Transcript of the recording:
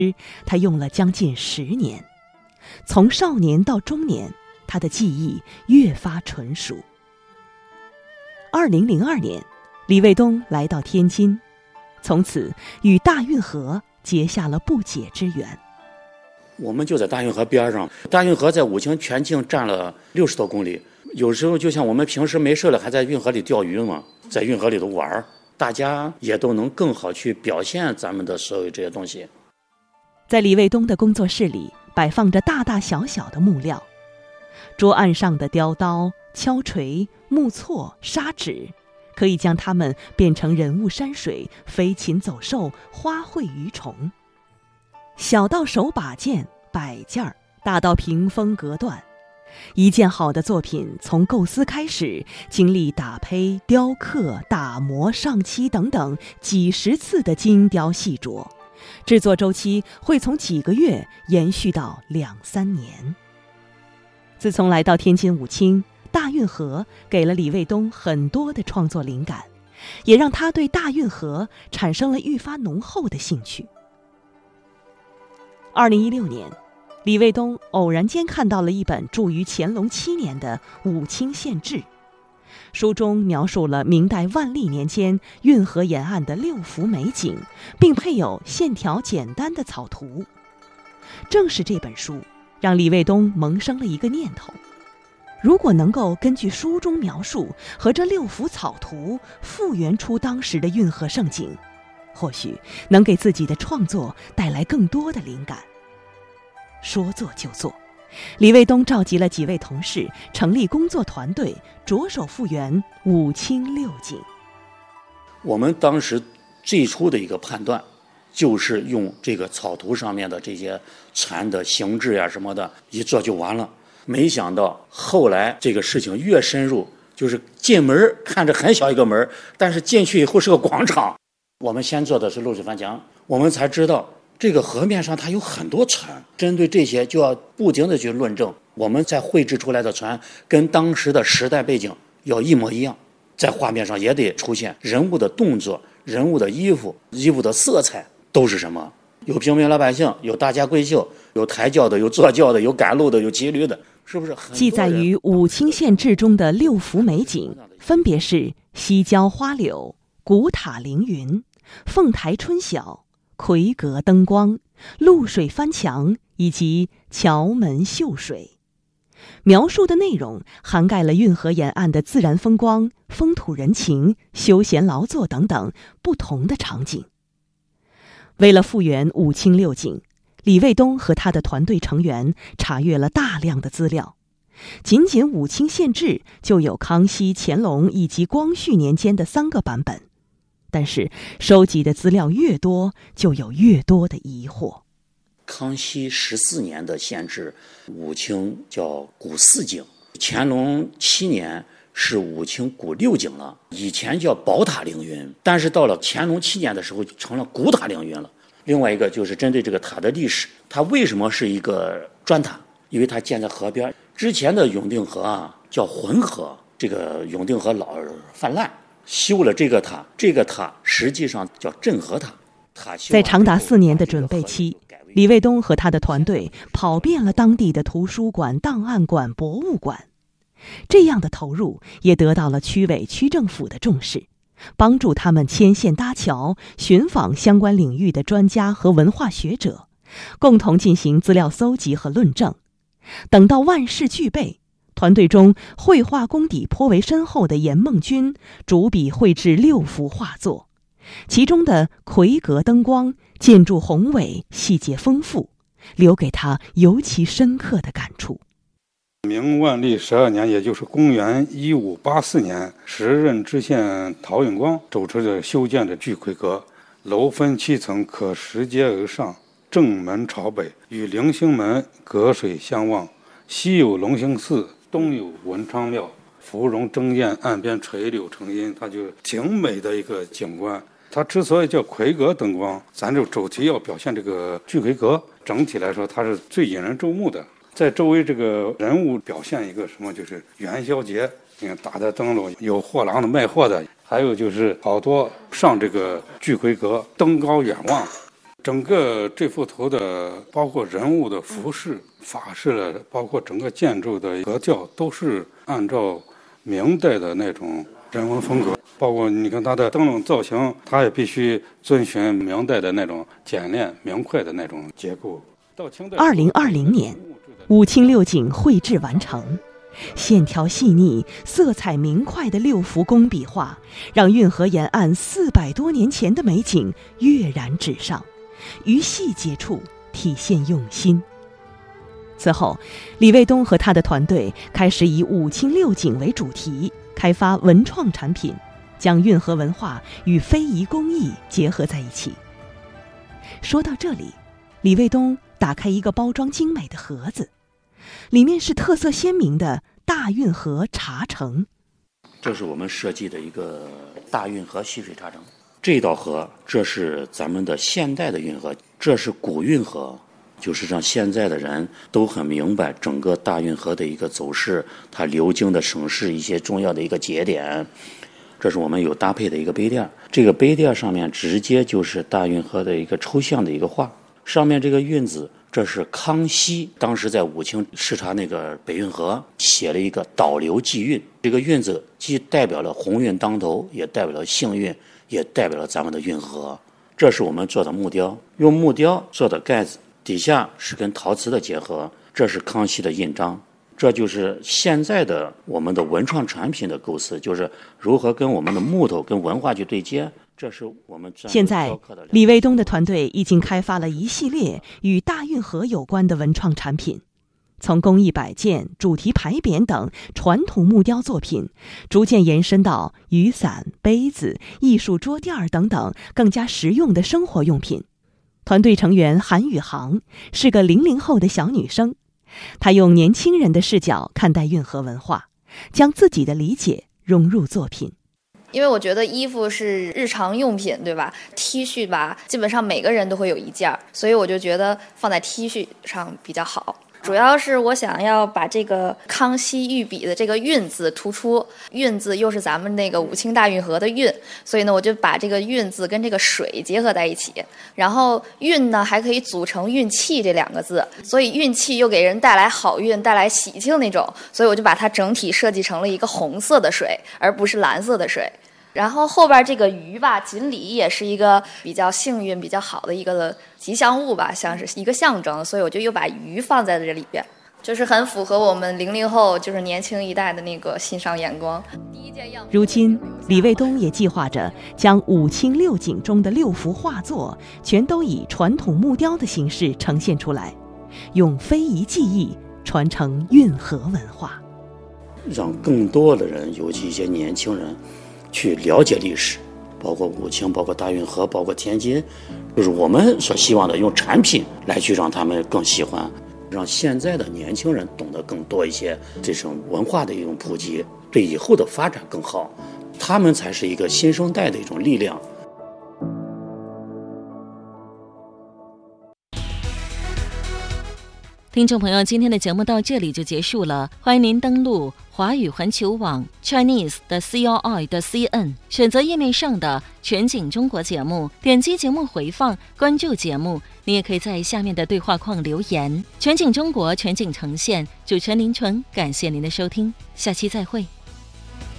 他用了将近10年。从少年到中年，他的技艺越发纯熟。2002年，李卫东来到天津，从此与大运河结下了不解之缘。 我们就在大运河边上，大运河在武清全境占了60多公里，有时候就像我们平时没事了还在运河里钓鱼嘛，在运河里头玩，大家也都能更好去表现咱们的所有这些东西。 在李卫东的工作室里摆放着大大小小的木料，桌案上的雕刀、敲锤、木锉、砂纸，可以将它们变成人物山水、飞禽走兽、花卉鱼虫。小到手把件、摆件儿，大到屏风隔断，一件好的作品从构思开始，经历打胚、雕刻、打磨、上漆等等几十次的精雕细琢，制作周期会从几个月延续到2-3年。自从来到天津武清，大运河给了李卫东很多的创作灵感，也让他对大运河产生了愈发浓厚的兴趣。2016年，李卫东偶然间看到了一本著于乾隆7年的《武清县志》，书中描述了明代万历年间运河沿岸的6幅美景，并配有线条简单的草图。正是这本书让李卫东萌生了一个念头：如果能够根据书中描述和这6幅草图复原出当时的运河盛景，或许能给自己的创作带来更多的灵感。说做就做，李卫东召集了几位同事，成立工作团队，着手复原武清6景。 我们当时最初的一个判断，就是用这个草图上面的这些船的形制呀什么的，一做就完了。没想到后来这个事情越深入，就是进门看着很小一个门，但是进去以后是个广场。我们先做的是漏水翻墙，我们才知道这个河面上它有很多船，针对这些就要不停的去论证，我们再绘制出来的船跟当时的时代背景要一模一样，在画面上也得出现人物的动作、人物的衣服的色彩都是什么，有平民老百姓，有大家闺秀，有抬轿的，有坐轿的，有赶路的，有骑驴的，是不是？ 记载于《武清县志》中的6幅美景，分别是西郊花柳、古塔凌云、凤台春晓、魁阁灯光、露水翻墙以及桥门秀水。描述的内容涵盖了运河沿岸的自然风光、风土人情、休闲劳作等等不同的场景。为了复原武清6景，李卫东和他的团队成员查阅了大量的资料。仅仅《武清县志》就有康熙、乾隆以及光绪年间的3个版本。但是收集的资料越多，就有越多的疑惑。 康熙14年的县志，武清叫古4景，乾隆7年是武清古6景了。以前叫宝塔凌云，但是到了乾隆7年的时候就成了古塔凌云了。另外一个就是针对这个塔的历史，它为什么是一个砖塔？因为它建在河边。之前的永定河啊叫浑河，这个永定河老泛滥，修了这个塔，这个塔实际上叫镇河塔。 在长达4年的准备期，李卫东和他的团队跑遍了当地的图书馆、档案馆、博物馆。这样的投入也得到了区委区政府的重视，帮助他们牵线搭桥，寻访相关领域的专家和文化学者，共同进行资料搜集和论证。等到万事俱备，团队中绘画功底颇为深厚的严梦君主笔绘制6幅画作，其中的魁阁灯光建筑宏伟，细节丰富，留给他尤其深刻的感触。 明万历12年，也就是公元1584年，时任知县陶允光主持着修建的巨魁阁，楼分7层，可拾阶而上，正门朝北，与棂星门隔水相望，西有龙兴寺，东有文昌庙，芙蓉争艳，岸边垂柳成荫，它就挺美的一个景观。它之所以叫魁阁灯光，咱就主题要表现这个巨魁阁，整体来说它是最引人注目的。在周围这个人物表现一个什么，就是元宵节，你看打的灯笼，有货郎的卖货的，还有就是好多上这个巨魁阁登高远望， 整个这幅图的包括人物的服饰、法式的，包括整个建筑的格调，都是按照明代的那种人文风格。包括你看它的灯笼造型，它也必须遵循明代的那种简练明快的那种结构。到清代 2020年，武清六景绘制完成，线条细腻、色彩明快的6幅工笔画，让运河沿岸400多年前的美景跃然纸上，于细节处体现用心。此后，李卫东和他的团队开始以武清六景为主题，开发文创产品，将运河文化与非遗工艺结合在一起。说到这里，李卫东打开一个包装精美的盒子，里面是特色鲜明的大运河茶城。 这是我们设计的一个大运河蓄水茶城。这道河，这是咱们的现代的运河，这是古运河，就是让现在的人都很明白整个大运河的一个走势，它流经的省市一些重要的一个节点。这是我们有搭配的一个碑垫，这个碑垫上面直接就是大运河的一个抽象的一个画，上面这个运字，这是康熙当时在武清视察那个北运河写了一个导流济运，这个运字既代表了鸿运当头，也代表了幸运，也代表了咱们的运河。这是我们做的木雕，用木雕做的盖子，底下是跟陶瓷的结合，这是康熙的印章。这就是现在的我们的文创产品的构思，就是如何跟我们的木头跟文化去对接。这是我们现在李卫东的团队已经开发了一系列与大运河有关的文创产品，从工艺摆件、主题牌匾等传统木雕作品，逐渐延伸到雨伞、杯子、艺术桌垫等等更加实用的生活用品。团队成员韩宇航是个00后的小女生，她用年轻人的视角看待运河文化，将自己的理解融入作品。 因为我觉得衣服是日常用品，对吧？ T 恤吧，基本上每个人都会有一件，所以我就觉得放在 T 恤上比较好。主要是我想要把这个康熙御笔的这个运字突出，运字又是咱们那个武清大运河的运，所以呢我就把这个运字跟这个水结合在一起，然后运呢还可以组成运气这2个字，所以运气又给人带来好运，带来喜庆那种，所以我就把它整体设计成了一个红色的水，而不是蓝色的水。然后后边这个鱼吧，锦鲤也是一个比较幸运、比较好的一个吉祥物吧，像是一个象征，所以我就又把鱼放在这里边，就是很符合我们00后就是年轻一代的那个欣赏眼光。 如今，李卫东也计划着将武清六景中的6幅画作全都以传统木雕的形式呈现出来，用非遗技艺传承运河文化， 让更多的人，尤其一些年轻人去了解历史，包括武清，包括大运河，包括天津，就是我们所希望的用产品来去让他们更喜欢，让现在的年轻人懂得更多一些这种文化的一种普及，对以后的发展更好，他们才是一个新生代的一种力量。 听众朋友，今天的节目到这里就结束了，欢迎您登录华语环球网 Chinese.CRI.CN， 选择页面上的全景中国节目，点击节目回放，关注节目。你也可以在下面的对话框留言。全景中国，全景呈现，主持人林纯，感谢您的收听，下期再会。